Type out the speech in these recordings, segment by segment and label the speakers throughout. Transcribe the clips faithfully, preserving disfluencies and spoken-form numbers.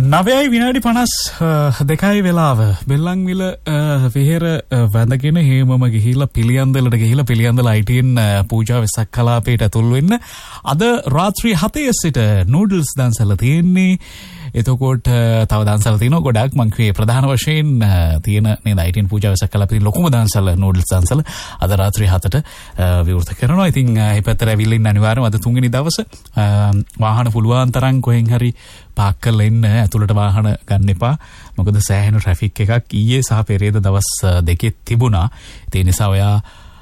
Speaker 1: නවයයි විනාඩි පනස් දෙකයි වෙලාව බෙල්ලන්විල වෙහෙර වැඳගෙන හේමම ගිහිල්ලා පිළියන්දලට ගිහිල්ලා පිළියන්දල අයිටීන් පූජා වෙසක් කලාපයට ඇතුල් වෙන්න අද රාත්‍රී හතේ සිට නූඩල්ස් දන්සල තියෙන්නේ. එතකොට තව දන්සල තියෙනවා ගොඩක්. මං කිව්වේ ප්‍රධාන වශයෙන් තියෙන නේද අයිටීන් පූජා වෙසක් කලාපේ ලොකුම දන්සල නූඩල්ස් දන්සල අද රාත්‍රී හතට විවෘත කරනවා. ඉතින් මේ පැත්තට ඇවිල්ලා ඉන්න අනිවාර්යයෙන්ම අද තුන්වෙනි දවස වාහන පුළුවන් තරම් කොහෙන් හරි පාක් කරලා ඉන්න, ඇතුළට වාහන ගන්න එපා. මොකද සෑහෙන ට්‍රැෆික් එකක් ඊයේ සහ පෙරේද දවස් දෙකේ තිබුණා. ඒ නිසා ඔයා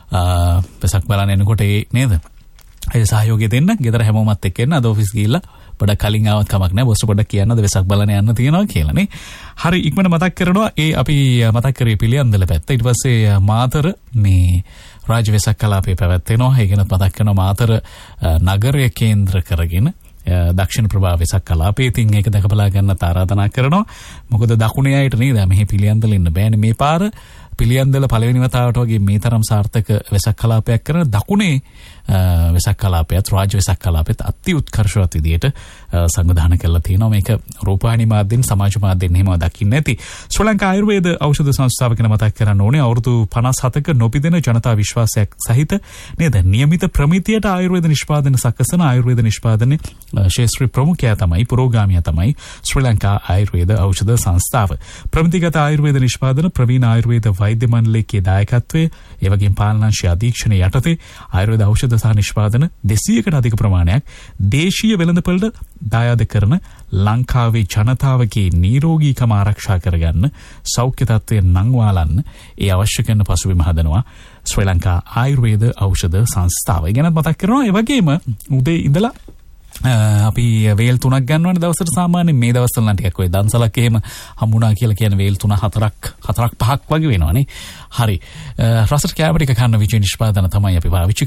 Speaker 1: වෙසක් බලන්න එනකොට ඒ නේද ඒ සහයෝගය දෙන්න. ගෙදර හැමෝමත් එක්ක එන්න. අද ඔෆිස් ගිහිල්ලා පොඩක් කලින් ආවත් කමක් නැහැ. බොස් පොඩක් කියන්නද වෙසක් බලන්න යන්න තියෙනවා කියලා නේ. හරි ඉක්මනට මතක් කරනවා. ඒ අපි මතක් කරේ පිළියන්දල පැත්ත. ඊට පස්සේ මාතර මේ රාජ්‍ය වෙසක් කලාපේ පැවැත්වෙනවා. ඒ ගැනත් මතක් කරනවා. මාතර නගරය කේන්ද්‍ර කරගෙන දක්ෂිණ ප්‍රභා වෙසක් කලාපේ. ඉතින් ඒක දැක බලා ගන්න ආරාධනා කරනවා. මොකද දකුණේ අයට නේද මෙහි පිළියන්දල ඉන්න බෑනේ. මේ පාර පිළියන්දල පළවෙනි වතාවට වගේ මේ තරම් සාර්ථක වෙසක් කලාපයක් කරන දකුණේ වෙසක් කලාපයත් රාජ්‍ය වෙසක් කලාපෙත් අති උත්කර්ෂවත් විදියට සංවිධානය කරලා තියෙනවා. මේක රූපවාහිනී මාධ්‍යෙන් සමාජ මාධ්‍යෙන් එහෙම දකින්න ඇති. ශ්‍රී ලංකා ආයුර්වේද ඖෂධ සංස්ථාව ගැන මතක් කරන්න ඕනේ. අවුරුදු පනස් හතක නොපිදෙන ජනතා විශ්වාසයක් සහිත නේද නියමිත ප්‍රමිතියට ආයුර්වේද නිෂ්පාදන සකසන ආයුර්වේද නිෂ්පාදනයේ ශාස්ත්‍රීය ප්‍රමුඛයා තමයි පුරෝගාමියා තමයි ශ්‍රී ලංකා ආයුර්වේද ඖෂධ සංස්ථාව. ප්‍රමිතිගත ආයුර්වේද නිෂ්පාදන ප්‍රවීණ ආයුර්වේද වෛද්‍ය මණ්ඩලයේ දායකත්වයේ ඒ වගේම පාලනාංශ අධීක්ෂණය යටතේ ආයුර්වේද ඖෂධ සහ නිෂ්පාදන දෙසීයකට අධික ප්‍රමාණයක් දේශීය වෙළඳපළට දායාද කරන ලංකාවේ ජනතාවගේ නිරෝගීකම ආරක්ෂා කරගන්න සෞඛ්‍ය තත්ත්වය නංවාලන්න ඒ අවශ්‍ය කරන පසුබිම හදනවා ශ්‍රී ලංකා ආයුර්වේද ඖෂධ සංස්ථාව. ඒ ගැන මතක් කරනවා. ඒ වගේම උදේ ඉඳලා අපි වේල් තුනක් ගන්නවනේ දවසට. සාමාන්‍යයෙන් මේ දවස්වල නම් ටිකක් ඔය දන්සලක් එහෙම හම්බුණා කියලා කියන වේල් තුන හතරක් හතරක් පහක් වගේ වෙනවනේ. හරි රසට කෑම ටික කන්න විජේ නිෂ්පාදන තමයි අපි පාවිච්චි